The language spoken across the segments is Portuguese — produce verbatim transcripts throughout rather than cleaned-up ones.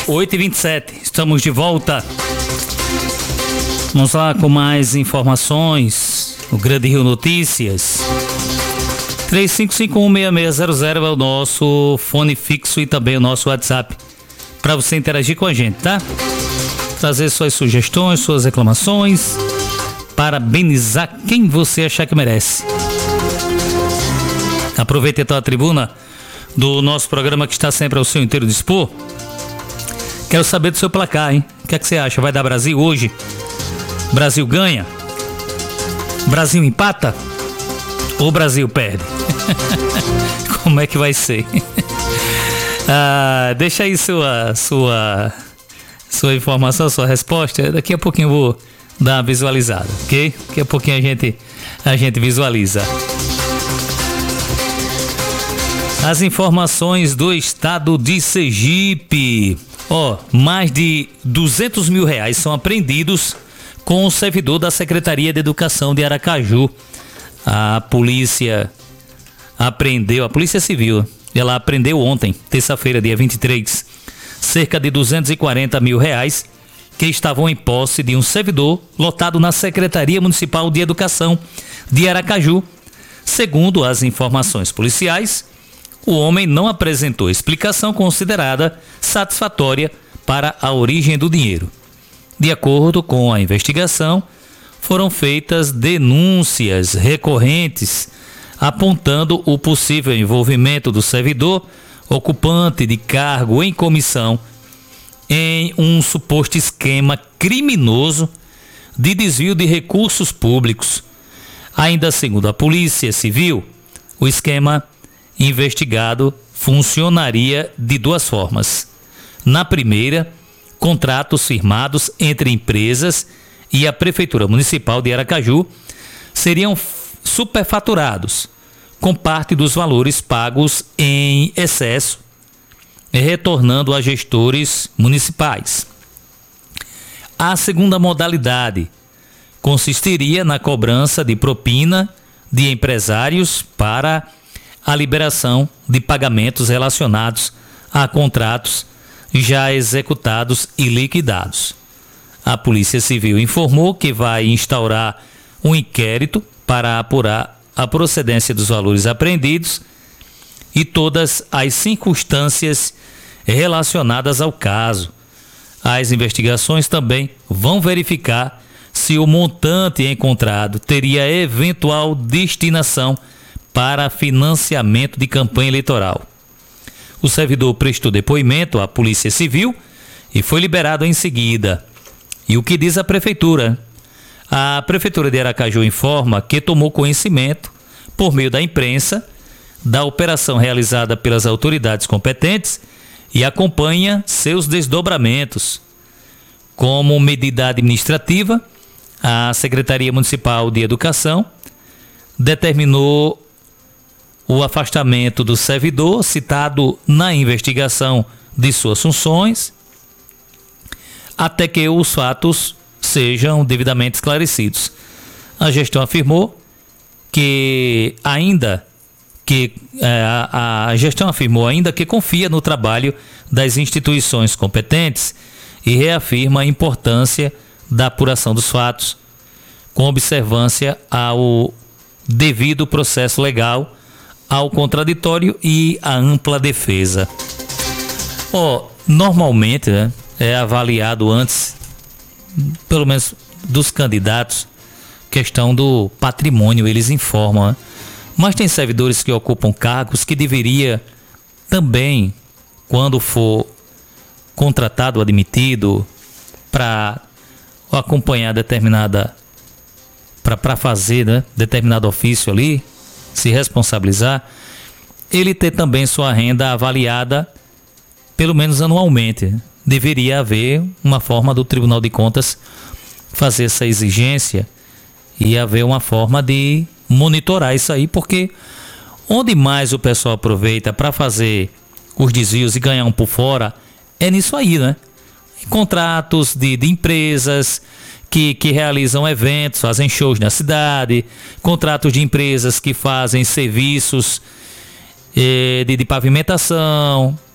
oito e vinte e sete, estamos de volta. Vamos lá com mais informações. O Grande Rio Notícias. três cinco cinco um seis seis zero zero é o nosso fone fixo e também o nosso WhatsApp para você interagir com a gente, tá? Trazer suas sugestões, suas reclamações, parabenizar quem você achar que merece. Aproveite então a tribuna do nosso programa que está sempre ao seu inteiro dispor. Quero saber do seu placar, hein? O que é que você acha? Vai dar Brasil hoje? Brasil ganha? Brasil empata? Ou Brasil perde? Como é que vai ser? ah, deixa aí sua, sua, sua informação, sua resposta. Daqui a pouquinho eu vou dar uma visualizada, ok? Daqui a pouquinho a gente, a gente visualiza. As informações do estado de Sergipe. Ó, oh, mais de duzentos mil reais são apreendidos com o servidor da Secretaria de Educação de Aracaju. A polícia apreendeu, a Polícia Civil, ela apreendeu ontem, terça-feira, dia vinte e três, cerca de duzentos e quarenta mil reais que estavam em posse de um servidor lotado na Secretaria Municipal de Educação de Aracaju. Segundo as informações policiais, o homem não apresentou explicação considerada satisfatória para a origem do dinheiro. De acordo com a investigação, foram feitas denúncias recorrentes apontando o possível envolvimento do servidor ocupante de cargo em comissão em um suposto esquema criminoso de desvio de recursos públicos. Ainda segundo a Polícia Civil, o esquema investigado funcionaria de duas formas. Na primeira, contratos firmados entre empresas e a Prefeitura Municipal de Aracaju seriam superfaturados, com parte dos valores pagos em excesso, retornando a gestores municipais. A segunda modalidade consistiria na cobrança de propina de empresários para a liberação de pagamentos relacionados a contratos já executados e liquidados. A Polícia Civil informou que vai instaurar um inquérito para apurar a procedência dos valores apreendidos e todas as circunstâncias relacionadas ao caso. As investigações também vão verificar se o montante encontrado teria eventual destinação para financiamento de campanha eleitoral. O servidor prestou depoimento à Polícia Civil e foi liberado em seguida. E o que diz a Prefeitura? A Prefeitura de Aracaju informa que tomou conhecimento, por meio da imprensa, da operação realizada pelas autoridades competentes e acompanha seus desdobramentos. Como medida administrativa, a Secretaria Municipal de Educação determinou o afastamento do servidor citado na investigação de suas funções, até que os fatos sejam devidamente esclarecidos. A gestão afirmou que ainda que é, a, a gestão afirmou ainda que confia no trabalho das instituições competentes e reafirma a importância da apuração dos fatos, com observância ao devido processo legal, ao contraditório e à ampla defesa. Oh, normalmente, né, é avaliado antes, pelo menos dos candidatos, questão do patrimônio, eles informam, né? Mas tem servidores que ocupam cargos que deveria também, quando for contratado ou admitido para acompanhar determinada, para fazer, né, determinado ofício ali, se responsabilizar, ele ter também sua renda avaliada pelo menos anualmente. Deveria haver uma forma do Tribunal de Contas fazer essa exigência e haver uma forma de monitorar isso aí, porque onde mais o pessoal aproveita para fazer os desvios e ganhar um por fora é nisso aí, né? Contratos de, de empresas que, que realizam eventos, fazem shows na cidade, contratos de empresas que fazem serviços eh, de, de pavimentação,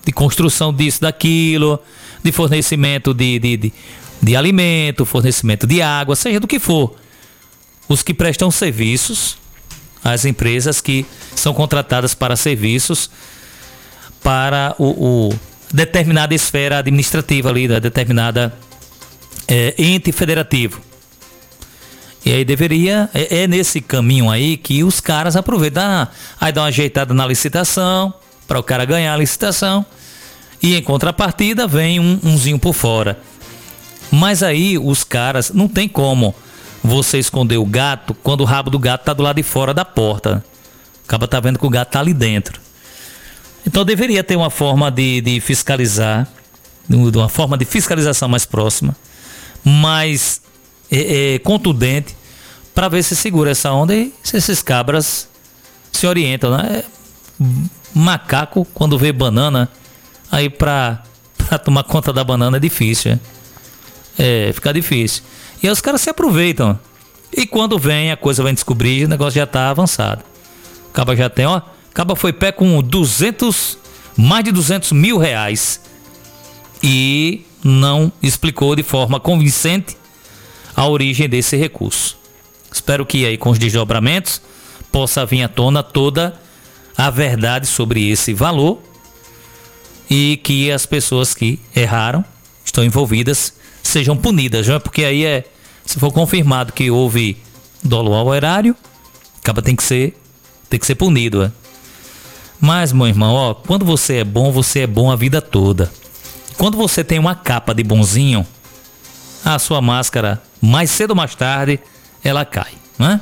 de construção disso, daquilo, de fornecimento de, de, de, de alimento, fornecimento de água, seja do que for. Os que prestam serviços, as empresas que são contratadas para serviços para o, o determinada esfera administrativa ali, da determinada é, ente federativo. E aí deveria, é, é nesse caminho aí que os caras aproveitam, aí dá uma ajeitada na licitação, para o cara ganhar a licitação, e em contrapartida vem um, umzinho por fora. Mas aí os caras, não tem como você esconder o gato quando o rabo do gato tá do lado de fora da porta. Acaba tá vendo que o gato tá ali dentro. Então deveria ter uma forma de, de fiscalizar, uma forma de fiscalização mais próxima, mais é, é, contundente, para ver se segura essa onda e se esses cabras se orientam, né? Macaco, quando vê banana, aí pra, pra tomar conta da banana é difícil, é, é fica difícil. E aí os caras se aproveitam. E quando vem, a coisa vai descobrir, o negócio já tá avançado. O caba já tem, ó, o caba foi pé com duzentos, mais de duzentos mil reais. E não explicou de forma convincente a origem desse recurso. Espero que aí com os desdobramentos possa vir à tona toda a verdade sobre esse valor e que as pessoas que erraram, estão envolvidas, sejam punidas, não é? Porque aí é, se for confirmado que houve dolo ao erário, acaba tem que ser, tem que ser punido, é? Mas, meu irmão, ó, quando você é bom, você é bom a vida toda. Quando você tem uma capa de bonzinho, a sua máscara, mais cedo ou mais tarde, ela cai, né?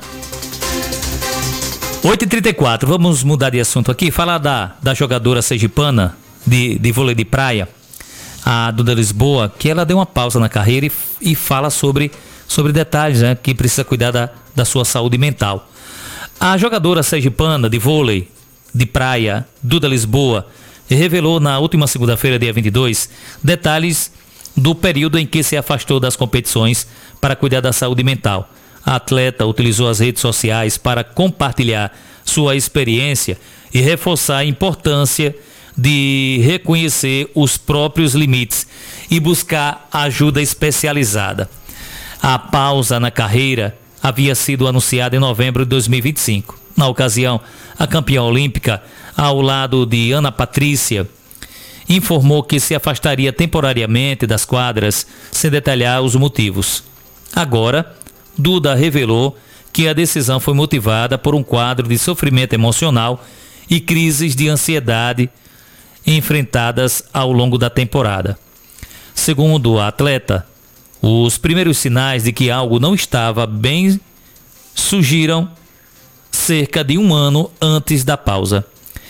oito e trinta e quatro, vamos mudar de assunto aqui, falar da, da jogadora sergipana de, de vôlei de praia, a Duda Lisboa, que ela deu uma pausa na carreira e, e fala sobre, sobre detalhes, né, que precisa cuidar da, da sua saúde mental. A jogadora sergipana de vôlei de praia, Duda Lisboa, revelou na última segunda-feira, dia vinte e dois, detalhes do período em que se afastou das competições para cuidar da saúde mental. A atleta utilizou as redes sociais para compartilhar sua experiência e reforçar a importância de reconhecer os próprios limites e buscar ajuda especializada. A pausa na carreira havia sido anunciada em novembro de dois mil e vinte e cinco. Na ocasião, a campeã olímpica, ao lado de Ana Patrícia, informou que se afastaria temporariamente das quadras, sem detalhar os motivos. Agora, Duda revelou que a decisão foi motivada por um quadro de sofrimento emocional e crises de ansiedade enfrentadas ao longo da temporada. Segundo a atleta, os primeiros sinais de que algo não estava bem surgiram cerca de um ano antes da pausa.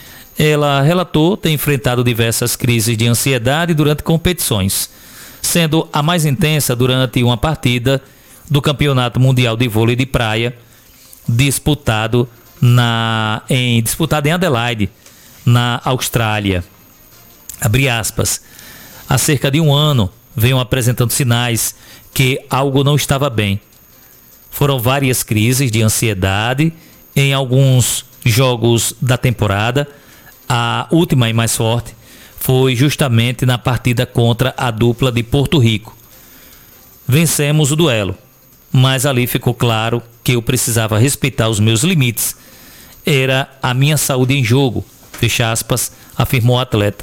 Ela relatou ter enfrentado diversas crises de ansiedade durante competições, sendo a mais intensa durante uma partida do Campeonato Mundial de Vôlei de Praia, disputado, na, em, disputado em Adelaide, na Austrália. Abre aspas. Há cerca de um ano venho apresentando sinais que algo não estava bem. Foram várias crises de ansiedade em alguns jogos da temporada. A última e mais forte foi justamente na partida contra a dupla de Porto Rico. Vencemos o duelo, mas ali ficou claro que eu precisava respeitar os meus limites. Era a minha saúde em jogo, fecha aspas, afirmou o atleta.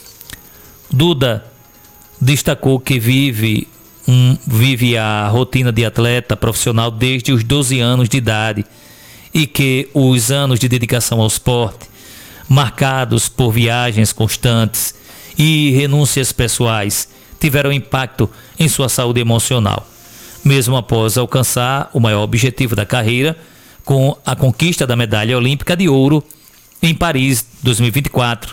Duda destacou que vive, um, vive a rotina de atleta profissional desde os doze anos de idade e que os anos de dedicação ao esporte, marcados por viagens constantes e renúncias pessoais, tiveram impacto em sua saúde emocional. Mesmo após alcançar o maior objetivo da carreira, com a conquista da medalha olímpica de ouro em Paris dois mil e vinte e quatro,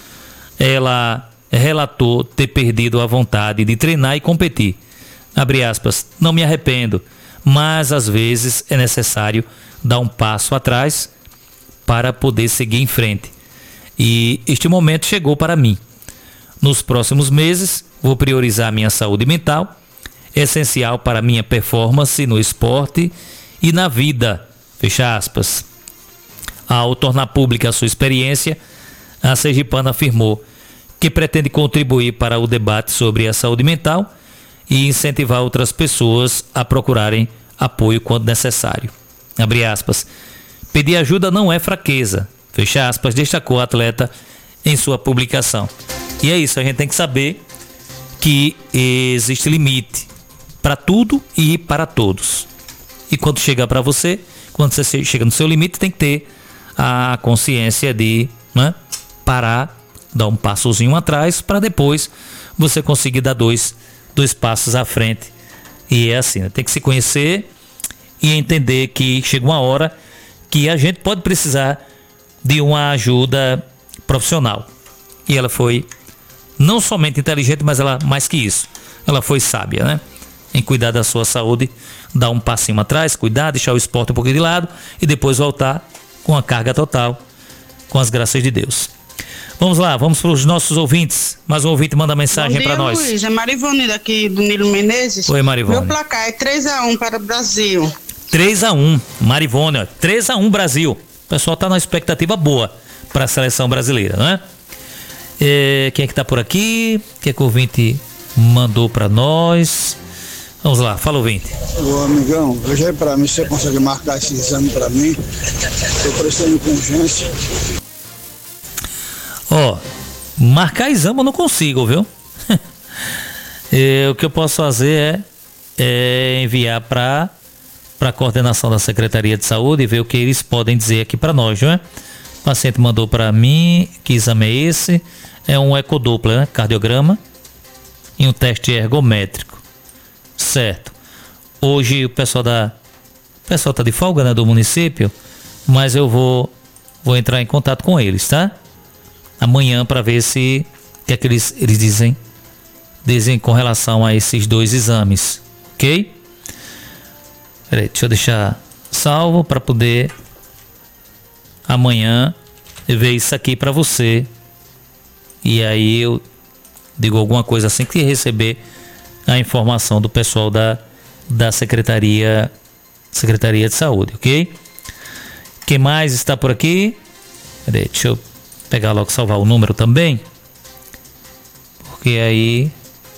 ela relatou ter perdido a vontade de treinar e competir. Abre aspas, não me arrependo, mas às vezes é necessário dar um passo atrás para poder seguir em frente. E este momento chegou para mim. Nos próximos meses, vou priorizar minha saúde mental, essencial para minha performance no esporte e na vida, fecha aspas. Ao tornar pública a sua experiência, a sergipana afirmou que pretende contribuir para o debate sobre a saúde mental e incentivar outras pessoas a procurarem apoio quando necessário. Abre aspas. Pedir ajuda não é fraqueza. Fecha aspas, destacou o atleta em sua publicação. E é isso, a gente tem que saber que existe limite para tudo e para todos. E quando chegar para você, quando você chega no seu limite, tem que ter a consciência de, né, parar, dar um passozinho atrás para depois você conseguir dar dois, dois passos à frente. E é assim, né? Tem que se conhecer e entender que chega uma hora que a gente pode precisar de uma ajuda profissional. E ela foi não somente inteligente, mas ela mais que isso. Ela foi sábia, né? Em cuidar da sua saúde, dar um passinho atrás, cuidar, deixar o esporte um pouquinho de lado e depois voltar com a carga total, com as graças de Deus. Vamos lá, vamos para os nossos ouvintes. Mais um ouvinte manda mensagem para nós. Luiz, é Marivone daqui do Nilo Menezes. Oi, Marivone. Meu placar é três a um para o Brasil. três a um, Marivone, ó, três a um Brasil. O pessoal está na expectativa boa para a seleção brasileira, né? É, quem é que tá por aqui? O que é que o ouvinte mandou para nós? Vamos lá, fala, ouvinte. Ô amigão, veja aí pra mim se você consegue marcar esse exame pra mim. Tô precisando com urgência. Ó, marcar exame eu não consigo, viu? é, o que eu posso fazer é, é enviar para para a coordenação da Secretaria de Saúde e ver o que eles podem dizer aqui para nós, não é? O paciente mandou para mim, que exame é esse? É um ecodoppler, né? Cardiograma e um teste ergométrico. Certo. Hoje o pessoal da o pessoal tá de folga, né, do município, mas eu vou vou entrar em contato com eles, tá? Amanhã para ver se o que é que eles eles dizem dizem com relação a esses dois exames, ok? Peraí, deixa eu deixar salvo para poder amanhã ver isso aqui para você. E aí eu digo alguma coisa assim que receber a informação do pessoal da, da Secretaria, Secretaria de Saúde, ok? Quem mais está por aqui? Peraí, deixa eu pegar logo, salvar o número também. Porque aí...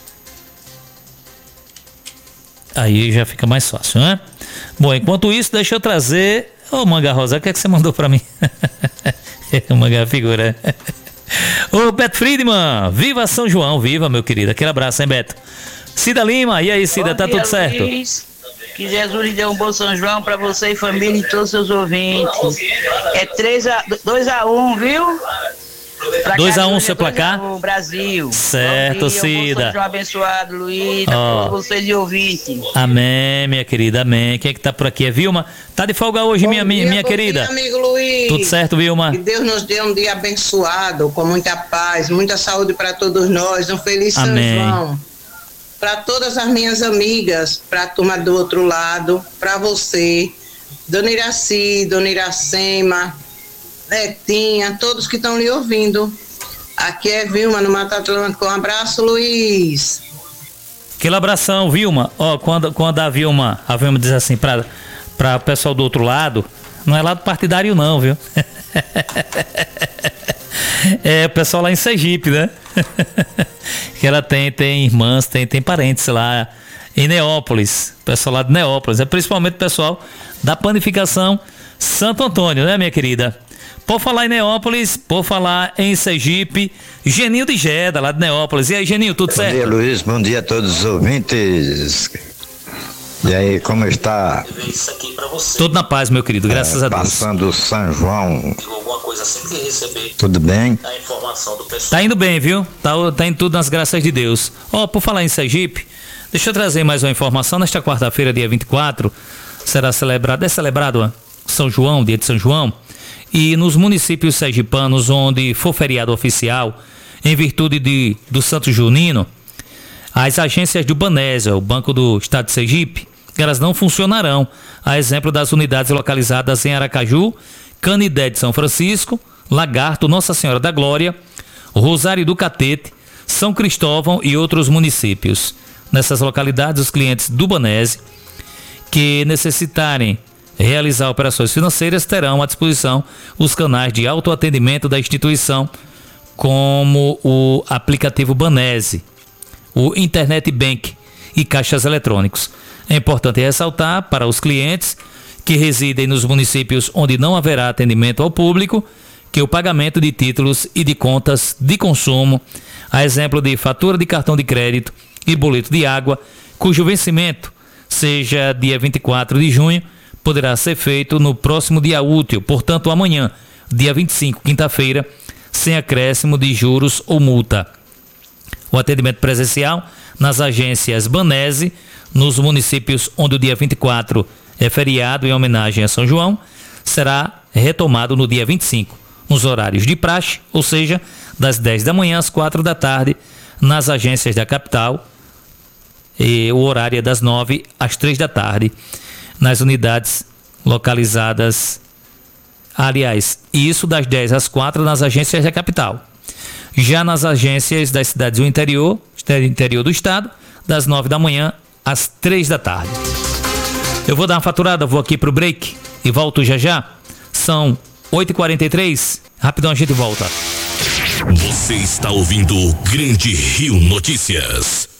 Aí já fica mais fácil, né? Bom, enquanto isso, deixa eu trazer... Ô, Manga Rosa, o que é que você mandou pra mim? Manga figura. Ô, Beto Friedman, viva São João, viva, meu querido. Aquele abraço, hein, Beto? Cida Lima, e aí, Cida, tá tudo certo? Luiz. Que Jesus lhe dê um bom São João pra você e família e todos os seus ouvintes. É dois a um, viu? dois a um seu placar? O Brasil. Certo, dia, Cida. Um São João abençoado, Luiz, a todos vocês e ouvintes. Amém, minha querida, amém. Quem é que tá por aqui? É Vilma? Tá de folga hoje, bom minha, dia, minha bom querida? Dia, amigo Luiz. Tudo certo, Vilma? Que Deus nos dê um dia abençoado, com muita paz, muita saúde para todos nós. Um feliz amém. São João. Para todas as minhas amigas, para a turma do outro lado, para você, Dona Iraci, Dona Iracema, Netinha, todos que estão lhe ouvindo. Aqui é Vilma no Mata Atlântico. Um abraço, Luiz. Aquele abração, Vilma. Ó, quando, quando a Vilma, a Vilma diz assim para para o pessoal do outro lado, não é lado partidário não, viu? É o pessoal lá em Sergipe, né? Que ela tem, tem irmãs, tem, tem parentes lá em Neópolis. O pessoal lá de Neópolis. É principalmente o pessoal da panificação Santo Antônio, né, minha querida? Por falar em Neópolis, por falar em Sergipe, Geninho de Geda, lá de Neópolis. E aí, Geninho, tudo certo? Bom dia, Luiz. Bom dia a todos os ouvintes. E aí, como está? Tudo na paz, meu querido, graças é, a Deus. Passando o São João. Tudo bem? Tá indo bem, viu? Tá, tá indo tudo nas graças de Deus. Ó, oh, por falar em Sergipe, deixa eu trazer mais uma informação. Nesta quarta-feira, dia vinte e quatro, será celebrado, é celebrado São João, dia de São João. E nos municípios sergipanos onde for feriado oficial, em virtude de, do Santo Junino, as agências do Banésio, o Banco do Estado de Sergipe, elas não funcionarão, a exemplo das unidades localizadas em Aracaju, Canidé de São Francisco, Lagarto, Nossa Senhora da Glória, Rosário do Catete, São Cristóvão e outros municípios. Nessas localidades, os clientes do Banésio que necessitarem realizar operações financeiras terão à disposição os canais de autoatendimento da instituição como o aplicativo Banese, o Internet Bank e caixas eletrônicos. É importante ressaltar para os clientes que residem nos municípios onde não haverá atendimento ao público que o pagamento de títulos e de contas de consumo, a exemplo de fatura de cartão de crédito e boleto de água, cujo vencimento seja dia vinte e quatro de junho, poderá ser feito no próximo dia útil, portanto amanhã, dia vinte e cinco, quinta-feira, sem acréscimo de juros ou multa. O atendimento presencial nas agências Banese, nos municípios onde o dia vinte e quatro é feriado em homenagem a São João, será retomado no dia vinte e cinco, nos horários de praxe, ou seja, das dez da manhã às quatro da tarde, nas agências da capital, e o horário é das nove às três da tarde, nas unidades localizadas, aliás, isso das dez às quatro nas agências da capital. Já nas agências das cidades do interior, interior do estado, das nove da manhã às três da tarde. Eu vou dar uma faturada, vou aqui pro break e volto já já. São oito e quarenta e três, rapidão a gente volta. Você está ouvindo o Grande Rio Notícias.